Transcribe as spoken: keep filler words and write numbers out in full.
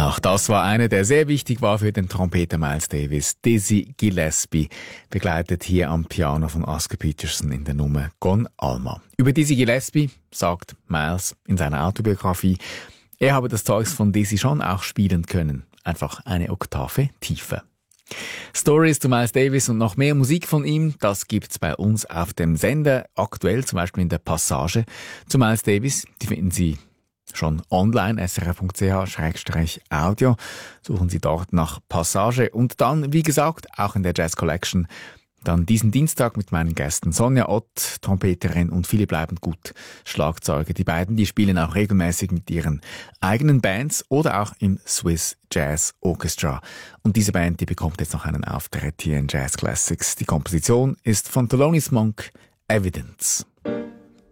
Auch das war eine, der sehr wichtig war für den Trompeter Miles Davis. Dizzy Gillespie, begleitet hier am Piano von Oscar Peterson in der Nummer Con Alma. Über Dizzy Gillespie sagt Miles in seiner Autobiografie, er habe das Zeugs von Dizzy schon auch spielen können. Einfach eine Oktave tiefer. Stories zu Miles Davis und noch mehr Musik von ihm, das gibt's bei uns auf dem Sender. Aktuell zum Beispiel in der Passage zu Miles Davis. Die finden Sie schon online, s r f punkt c h slash audio. Suchen Sie dort nach Passage. Und dann, wie gesagt, auch in der Jazz Collection, dann diesen Dienstag mit meinen Gästen Sonja Ott, Trompeterin, und Philipp Leibend-Gut, Schlagzeuger. Die beiden, die spielen auch regelmäßig mit ihren eigenen Bands oder auch im Swiss Jazz Orchestra. Und diese Band, die bekommt jetzt noch einen Auftritt hier in Jazz Classics. Die Komposition ist von Thelonious Monk, Evidence.